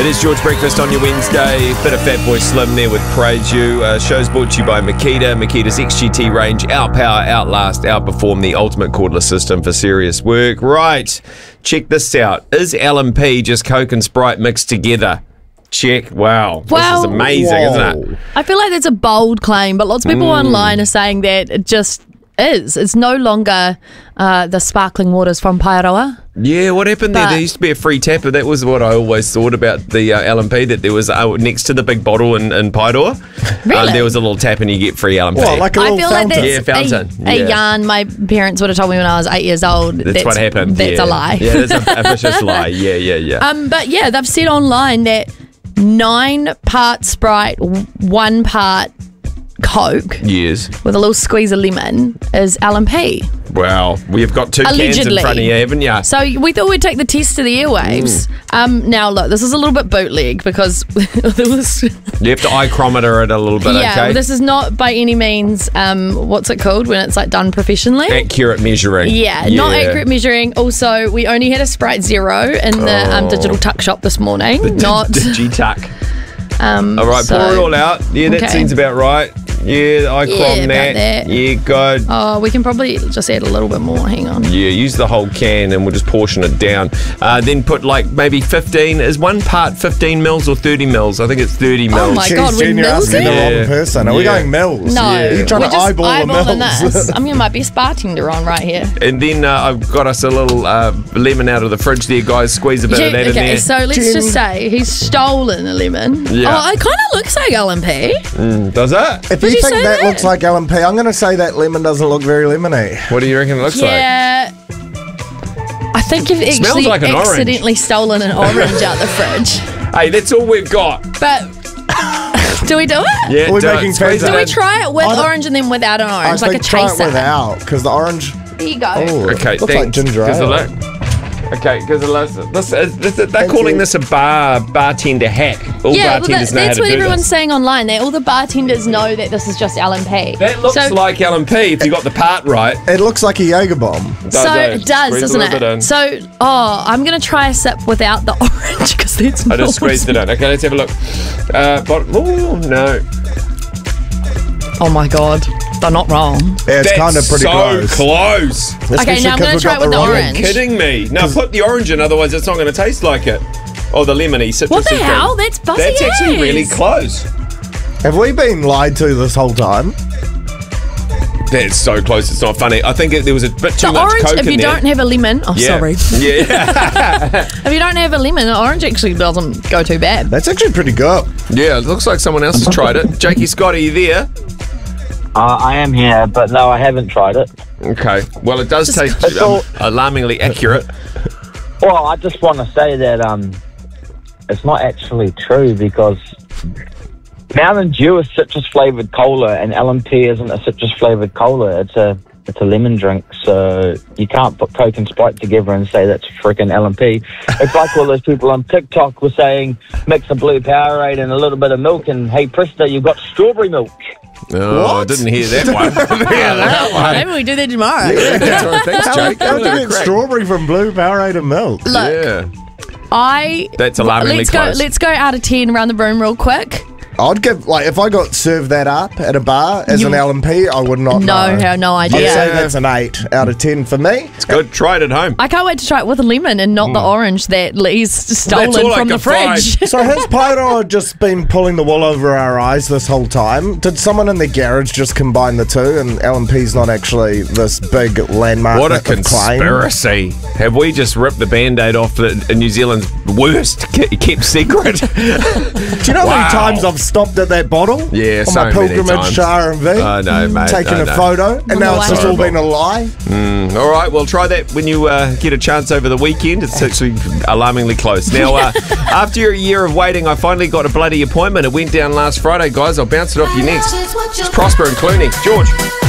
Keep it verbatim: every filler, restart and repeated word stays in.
It is George Breakfast on your Wednesday. Bit of Fatboy Slim there with Praise You. Uh, show's brought to you by Makita. Makita's X G T range. Outpower, outlast, outperform the ultimate cordless system for serious work. Right, check this out. Is L and P just Coke and Sprite mixed together? Check. Wow. Well, this is amazing, whoa. isn't it? I feel like that's a bold claim, but lots of people Mm. online are saying that it just is. It's no longer uh, the sparkling waters from Paeroa. Yeah, what happened there? But- There used to be a free tapper. That was what I always thought about the uh, L and P, that there was uh, next to the big bottle in, in Paeroa. Really? Uh, there was a little tap and you get free L and P. What, like a I little feel fountain? like Yeah, that's fountain. a, a Yeah. yarn my parents would have told me when I was eight years old. That's, what happened. That's yeah. a lie. Yeah, that's a, a vicious lie. Yeah, yeah, yeah. Um, but yeah, they've said online that nine part Sprite, w- one part Coke Yes. with a little squeeze of lemon is L and P. Wow. We've got two cans in Allegedly. front of you, haven't you? So we thought we'd take the test to the airwaves. Mm. Um, now look, this is a little bit bootleg because there was You have to icrometer it a little bit, yeah. okay? This is not by any means um, what's it called when it's like done professionally. Accurate measuring. Yeah, not accurate measuring. Also, we only had a Sprite Zero in the um, Oh. digital tuck shop this morning. Not Digi-tuck. um, All right, so- pour it all out. Yeah, that Okay. seems about right. Yeah, I Yeah, crom about that. that. Yeah, good. Oh, we can probably just add a little bit more. Hang on. Yeah, use the whole can and we'll just portion it down. Uh, then put like maybe fifteen. Is one part fifteen mils or thirty mils? I think it's thirty mils. Oh my Jeez, God, we're Jen, you're asking the milsing? Yeah. wrong person. Are we Yeah. going mils? No, Yeah. You're trying we're to just eyeball the eyeballing mils. this. I mean, it might be bartender on right here. And then uh, I've got us a little uh, lemon out of the fridge there, guys. Squeeze a bit of that in okay, there. so let's Jen. just say he's stolen a lemon. Yeah. Oh, it kind of looks like L and P. Mm, does it? If Did you you think say that, that? looks like L and P, I'm going to say that lemon doesn't look very lemony. What do you reckon it looks like? Yeah. I think you've Smells actually like an orange. accidentally stolen an orange out the fridge. Hey, that's all we've got. But do we do it? Yeah, We're do it. making Squeeze Fanta. Do it we in. try it with I don't- orange and then without an I orange, like a think try it chaser? without, because the orange. There you go. Oh, Okay, looks like thanks. ginger Gives a ale. look. Okay, because this, this, this, they're Thank calling you. this a bar bartender hack. All Yeah, well, bartenders that, know how that's to what do everyone's this. saying online. That all the bartenders know that this is just L and P. That looks so, like L and P if you got the part right. It looks like a Jaeger bomb. So it does, Squeeze a doesn't little bit in. it? So, oh, I'm gonna try a sip without the orange because that's. I just squeezed it in. Okay, let's have a look. Uh, but, oh, no. Oh my god, they're not wrong. Yeah, it's That's kind of pretty so close. close. Especially now I'm 'cause gonna we've try got it with the wrong- orange. Kidding me. No, put the orange in, otherwise it's not going to taste like it. Or the lemony citrusy What the thing. hell? That's buzzy That's actually as. really close. Have we been lied to this whole time? That's so close, it's not funny. I think it, there was a bit too The much orange, Coke if in you there. don't have a lemon, oh yeah. sorry, Yeah. if you don't have a lemon, the orange actually doesn't go too bad. That's actually pretty good. yeah, it looks like someone else has tried it. Jakey Scott, are you there? Uh, I am here, but no, I haven't tried it. Okay. Well, it does taste It's um, all- alarmingly accurate. Well, I just want to say that um, it's not actually true because Mountain Dew is citrus flavored cola, and L and P isn't a citrus flavored cola. It's a it's a lemon drink, so you can't put Coke and Sprite together and say that's freaking L and P. It's like all those people on TikTok were saying mix a blue Powerade and a little bit of milk, and hey presto, you've got strawberry milk. Oh, I What? didn't hear that one. yeah, that one. Maybe we do that tomorrow. That's all right. Thanks, How, Jake. how do Yeah, you get great. strawberry from blue Powerade and milk? Look, Yeah. I That's alarmingly let's close. go. Let's go out of ten around the room real quick. I'd give, like, if I got served that up at a bar as You- an L and P, I would not No, know. have no I'd idea. say that's an eight out of ten for me. It's good. Try it at home. I can't wait to try it with a lemon and not the orange that Lee's stolen all I from the could find. fridge. So has Pyro just been pulling the wool over our eyes this whole time? Did someone in the garage just combine the two and L and P's not actually this big landmark What a of claim? conspiracy. Have we just ripped the Band-Aid off the, New Zealand's worst ke- kept secret? Do you know how Wow. many times I've stopped at that bottle? Yeah, on so my many pilgrimage times. to R and V. I know, mate, Taking I a know. photo, and On now the it's way. just all been a lie. Mm, all right, well, try that when you uh, get a chance over the weekend. It's actually alarmingly close. Now, uh, after a year of waiting, I finally got a bloody appointment. It went down last Friday, guys. I'll bounce it off you next. It's Prosper and Clooney. George.